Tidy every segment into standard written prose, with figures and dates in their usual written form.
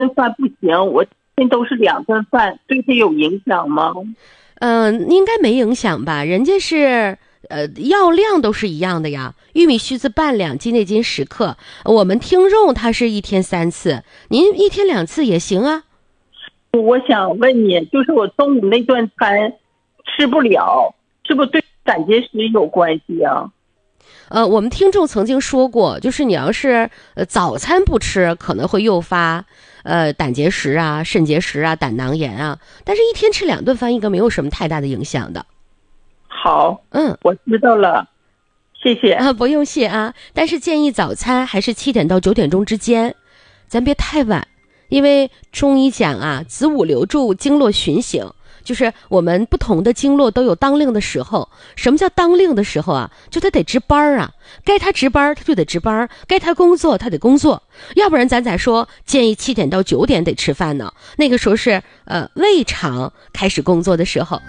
顿饭不行，我现在都是2顿饭，对他有影响吗？ 应该没影响吧？人家是药量都是一样的呀，玉米须子半两，鸡内金10克。我们听众他是1天3次，您1天2次也行啊。 我想问你，就是我中午那顿餐吃不了，是不是对胆结石有关系啊？ 我们听众曾经说过，就是你要是早餐不吃，可能会诱发胆结石啊、肾结石啊、胆囊炎啊，但是1天吃2顿饭应该没有什么太大的影响的。 好，我知道了，谢谢啊，不用谢啊。但是建议早餐还是7点到9点钟之间，咱别太晚，因为中医讲啊，子午流注，经络循行。就是我们不同的经络都有当令的时候。什么叫当令的时候啊？就他得值班啊，该他值班他就得值班，该他工作他得工作，要不然咱咋说建议7点到9点得吃饭呢？那个时候是胃肠开始工作的时候，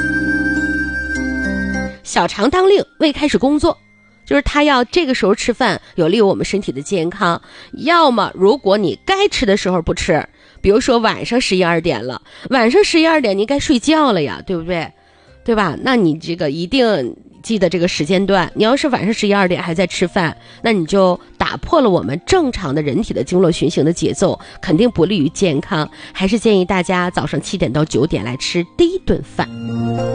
小肠当令，胃开始工作，就是他要这个时候吃饭，有利于我们身体的健康。要么如果你该吃的时候不吃，比如说晚上11、12点了，晚上11、12点你该睡觉了呀，对不对？对吧？那你这个一定记得这个时间段。你要是晚上11、12点还在吃饭，那你就打破了我们正常的人体的经络循行的节奏，肯定不利于健康。还是建议大家早上7点到9点来吃第一顿饭。